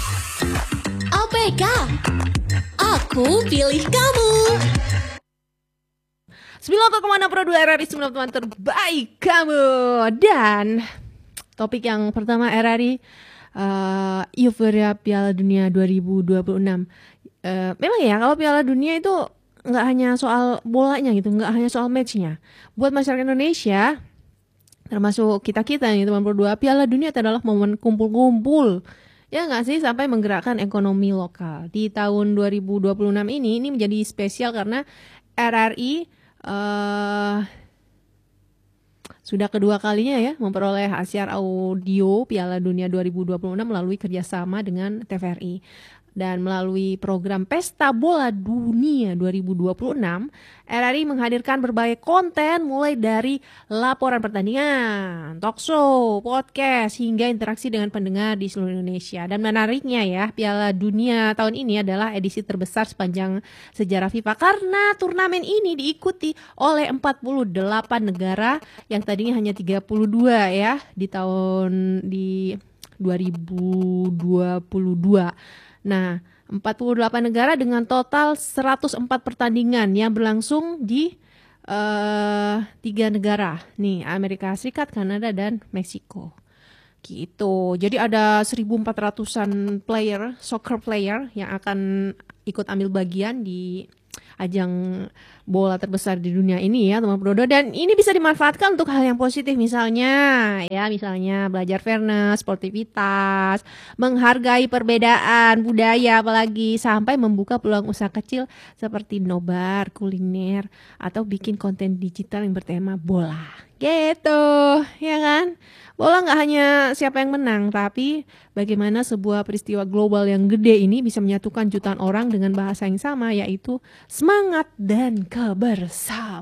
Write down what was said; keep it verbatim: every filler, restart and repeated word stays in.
A P K, aku pilih kamu. sembilan puluh koma enam Pro dua R R I, sembilan teman terbaik kamu. Dan topik yang pertama R R I, uh, euforia Piala Dunia dua ribu dua puluh enam. Uh, memang ya kalau Piala Dunia itu nggak hanya soal bolanya gitu, nggak hanya soal matchnya. Buat masyarakat Indonesia, termasuk kita-kita yang teman berdua, Piala Dunia adalah momen kumpul-kumpul. Ya nggak sih, sampai menggerakkan ekonomi lokal. Di tahun dua ribu dua puluh enam ini, ini menjadi spesial karena R R I uh, sudah kedua kalinya ya memperoleh siar audio Piala Dunia dua ribu dua puluh enam melalui kerjasama dengan T V R I. Dan melalui program Pesta Bola Dunia dua ribu dua puluh enam, R R I menghadirkan berbagai konten mulai dari laporan pertandingan, talkshow, podcast, hingga interaksi dengan pendengar di seluruh Indonesia. Dan menariknya ya, Piala Dunia tahun ini adalah edisi terbesar sepanjang sejarah FIFA karena turnamen ini diikuti oleh empat puluh delapan negara yang tadinya hanya tiga puluh dua ya di tahun di dua ribu dua puluh dua. Nah, empat puluh delapan negara dengan total seratus empat pertandingan yang berlangsung di uh, tiga negara. Nih, Amerika Serikat, Kanada, dan Meksiko. Gitu. Jadi ada seribu empat ratusan player, soccer player yang akan ikut ambil bagian di ajang bola terbesar di dunia ini ya teman Brodo, dan ini bisa dimanfaatkan untuk hal yang positif, misalnya ya misalnya belajar fairness, sportivitas, menghargai perbedaan budaya, apalagi sampai membuka peluang usaha kecil seperti nobar, kuliner, atau bikin konten digital yang bertema bola gitu ya kan. Bola nggak hanya siapa yang menang, tapi bagaimana sebuah peristiwa global yang gede ini bisa menyatukan jutaan orang dengan bahasa yang sama, yaitu semangat dan kebersamaan.